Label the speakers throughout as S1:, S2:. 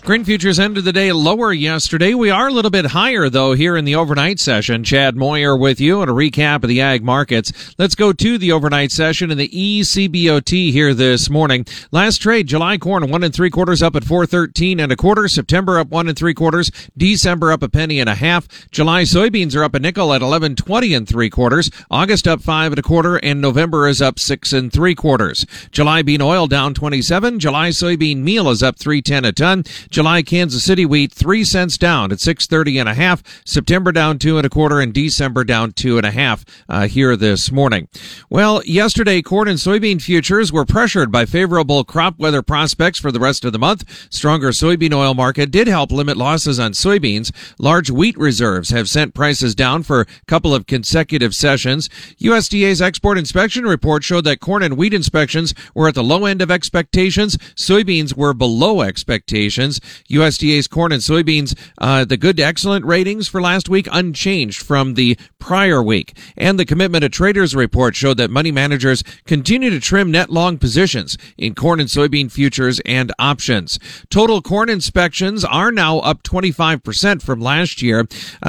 S1: Grain futures ended the day lower yesterday. We are a little bit higher, though, here in the overnight session. Chad Moyer with you and a recap of the ag markets. Let's go to the overnight session in the ECBOT here this morning. Last trade, July corn 1 3/4 up at 4.13 1/4. September up 1 3/4. December up a penny and a half. July soybeans are up a nickel at 11.20 3/4. August up 5 1/4, and November is up 6 3/4. July bean oil down 27. July soybean meal is up 3.10 a ton. July Kansas City wheat 3 cents down at 6.30 1/2. September down 2 1/4, and December down 2 1/2 here this morning. Well, yesterday corn and soybean futures were pressured by favorable crop weather prospects for the rest of the month. Stronger soybean oil market did help limit losses on soybeans. Large wheat reserves have sent prices down for a couple of consecutive sessions. USDA's export inspection report showed that corn and wheat inspections were at the low end of expectations. Soybeans were below expectations. USDA's corn and soybeans, the good to excellent ratings for last week unchanged from the prior week. And the Commitment to Traders report showed that money managers continue to trim net long positions in corn and soybean futures and options. Total corn inspections are now up 25% from last year.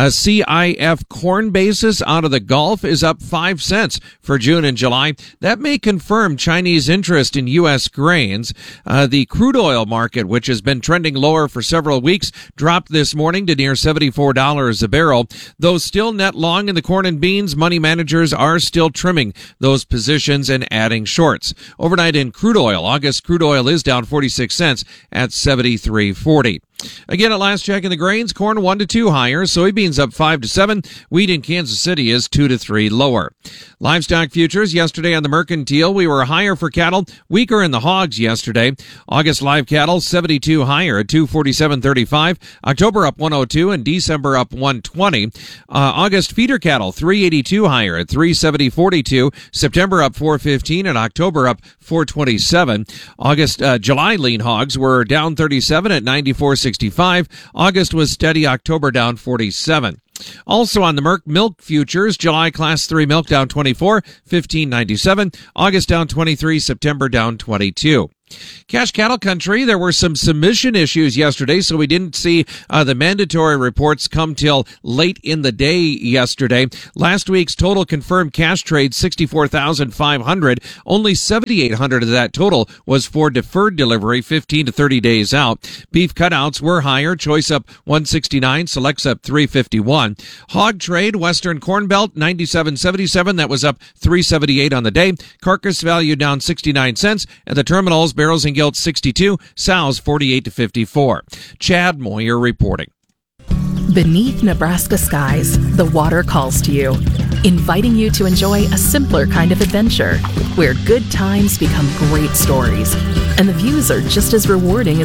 S1: CIF corn basis out of the Gulf is up 5 cents for June and July. That may confirm Chinese interest in U.S. grains. The crude oil market, which has been trending lower for several weeks, dropped this morning to near $74 a barrel. Though still net long in the corn and beans, money managers are still trimming those positions and adding shorts. Overnight in crude oil, August crude oil is down 46 cents at $73.40. Again, at last check in the grains, corn 1 to 2 higher, soybeans up 5 to 7, wheat in Kansas City is 2 to 3 lower. Livestock futures yesterday on the mercantile, we were higher for cattle, weaker in the hogs yesterday. August live cattle 72 higher at 247.35, October up 102 and December up 120. August feeder cattle 382 higher at 370.42, September up 415 and October up 427. July lean hogs were down 37 at 94.65. August was steady, October down 47. Also on the milk futures, July class 3 milk down 24, 15.97. August down 23, September down 22. Cash cattle country, there were some submission issues yesterday, so we didn't see the mandatory reports come till late in the day yesterday. Last week's total confirmed cash trade, 64,500. Only 7,800 of that total was for deferred delivery, 15 to 30 days out. Beef cutouts were higher, choice up 169, selects up 351. Hog trade, Western Corn Belt, 97.77, that was up 378 on the day. Carcass value down 69 cents, and the terminals, barrels and gilts 62, sows 48 to 54. Chad Moyer reporting.
S2: Beneath Nebraska skies, the water calls to you, inviting you to enjoy a simpler kind of adventure where good times become great stories, and the views are just as rewarding as